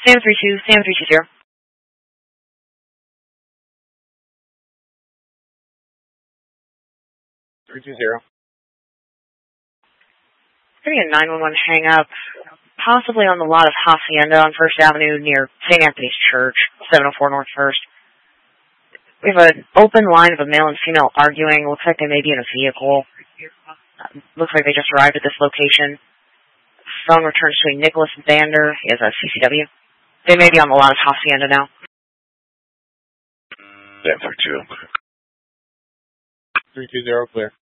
Sam 32, Sam 320. 320. Getting a 911 hang up, possibly on the lot of Hacienda on First Avenue near St. Anthony's Church, 704 North First. We have an open line of a male and female arguing. Looks like they may be in a vehicle. Looks like they just arrived at this location. Phone returns to a Nicholas Bander. He has a CCW. They may be on the lot of Hacienda now. Sam 32. 320, clear.